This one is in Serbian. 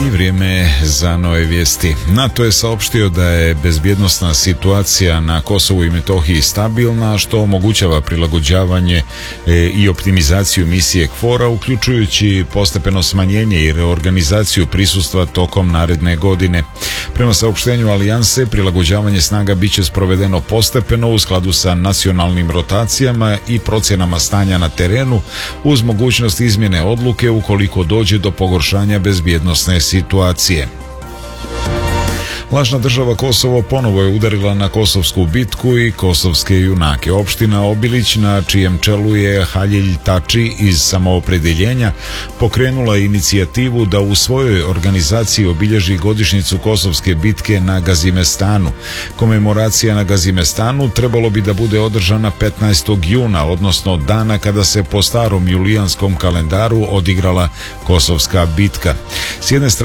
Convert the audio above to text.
I vrijeme za nove vijesti. NATO je saopštio da je bezbjednosna situacija na Kosovu i Metohiji stabilna, što omogućava prilagođavanje i optimizaciju misije KFOR-a, uključujući postepeno smanjenje i reorganizaciju prisustva tokom naredne godine. Prema saopštenju Alijanse, prilagođavanje snaga biće sprovedeno postepeno u skladu sa nacionalnim rotacijama i procjenama stanja na terenu, uz mogućnost izmjene odluke ukoliko dođe do pogoršanja bezbjednosne situacije. Lažna država Kosovo ponovo je udarila na Kosovsku bitku i kosovske junake. Opština Obilić, na čijem čelu je Halilj Tači iz Samoopredeljenja, pokrenula inicijativu da u svojoj organizaciji obilježi godišnjicu Kosovske bitke na Gazimestanu. Komemoracija na Gazimestanu trebalo bi da bude održana 15. juna, odnosno dana kada se po starom julijanskom kalendaru odigrala Kosovska bitka. S jedne strane